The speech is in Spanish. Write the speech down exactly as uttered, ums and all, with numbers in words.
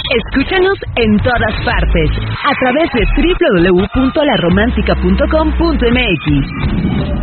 Escúchanos en todas partes, a través de doble u doble u doble u punto la romántica punto com punto m x.